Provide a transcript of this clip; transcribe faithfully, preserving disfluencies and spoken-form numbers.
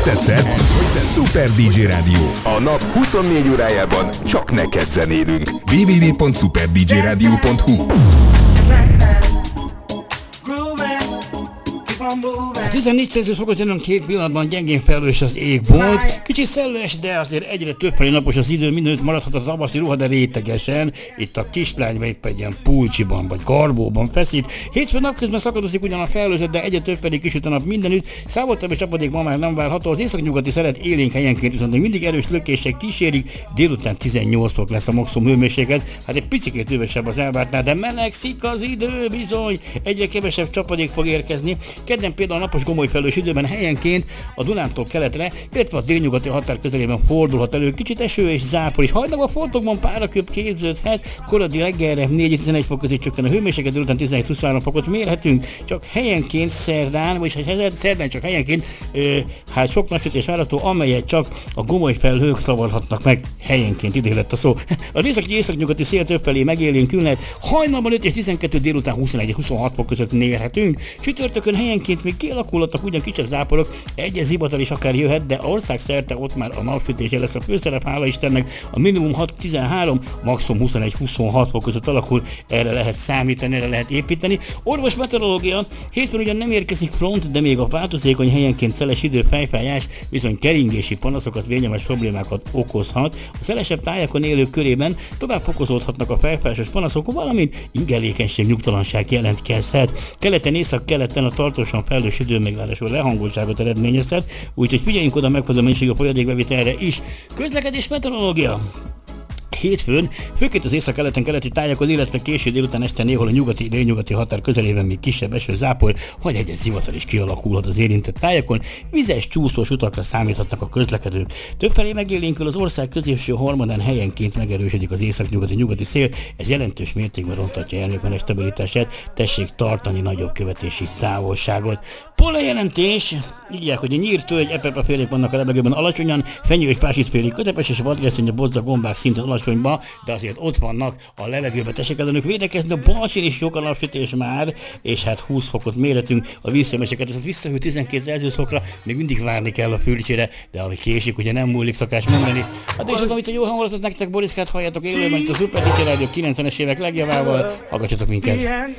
tetszett? Szuper dé dzsé Rádió. A nap huszonnégy órájában csak neked zenélünk. double-u double-u double-u pont szuper dé dzsé rádió pont hú. A tizennégy Celsius fokos jelen két pillanatban gyengén felhős az ég volt. Kicsit szellős, de azért egyre többfelé napos az idő, mindenütt maradhat a tavaszi ruha, de rétegesen. Itt a kislány éppen egy ilyen pulcsiban vagy garbóban feszít. Hétfő napközben szakadozik ugyan a felhőzet, de egyre több pedig kisüt a nap mindenütt. Szávoltabb és csapadék ma már nem várható. Az északnyugati szelet élénk helyenként viszont még mindig erős lökések kísérik. Délután tizennyolc fok lesz a maximum hőmérséklet. Hát egy picikét hősebb az elvártnál, de melegszik az idő bizony. Egyre kevesebb csapadék fog érkezni. Kedden például napos gomoly felhős időben helyenként a Dunántól keletre, illetve a délnyugati határ közelében fordulhat elő kicsit eső és zápor is. Hajnalban a foltokban páraköp képződhet, koradi reggelre négy-tizenegy fok közé csökken a hőmérséklet, délután tizenegy-huszonhárom fokot mérhetünk, csak helyenként szerdán, vagyis szerdán csak helyenként, ö, hát sok napsütés várható, amelyet csak a gomoly felhők szavarhatnak meg, helyenként ide lett a szó. A északi északnyugati szél többfelé megélénkülhet, hajnalban öt és tizenkettő, délután huszonegy-huszonhat fok között mérhetünk, csütörtökön helyenként még kialakulhatnak ugyan kisebb záporok, egy zivatar is akár jöhet, de ország szerte ott már a napsütése lesz a főszerep, hála Istennek, a minimum hat-tizenhárom, maximum huszonegy-huszonhat fok között alakul, erre lehet számítani, erre lehet építeni. Orvos meteorológia, hétfőn ugyan nem érkezik front, de még a változékony helyenként szeles idő, fejfájás, bizony keringési panaszokat, vérnyomás problémákat okozhat. A szelesebb tájakon élők körében tovább fokozódhatnak a fejfájásos panaszok, valamint ingerlékenység, nyugtalanság jelentkezhet. Keleten, észak-keleten a tartósan felhős idő meglátásul lehangoltságot eredményezhet, úgyhogy figyeljünk oda megfelelő mennyiségű folyadékbevitelre is. Közlekedés meteorológia. Hétfőn, főként az észak-keleten keleti tájakon, illetve késő délután este néhol a nyugati, délnyugati határ közelében még kisebb eső, zápor, vagy egy zivatar is kialakulhat az érintett tájakon, vizes, csúszós utakra számíthatnak a közlekedők. Többfelé megélénkül az ország középső harmadán, helyenként megerősödik az északnyugati nyugati szél, ez jelentős mértékben rontatja elnökmenes stabilitását, tessék tartani nagyobb követési távolságot. Pola jelentés, írják, hogy a nyírtölgy, eperpafélék vannak a levegőben alacsonyan, fenyő és pásítfélék közepes, és a vadgesztenye, bozza, gombák szintén alacsonyban, de azért ott vannak a levegőben. Tessék ellenük védekezni, a Balcsin is sok a napsütés már, és hát húsz fokot méretünk, a vízhőmérséklet viszont visszahő tizenkét Celsius fokra, még mindig várni kell a fülcsére, de ami késik, ugye nem múlik, szokás mondani. Hát és az, amit a jó hangulatot nektek, Boriszkát halljátok élőben, itt a Szuper dé dzsé Rádió kilencvenes évek legjavával, hallgassatok minket!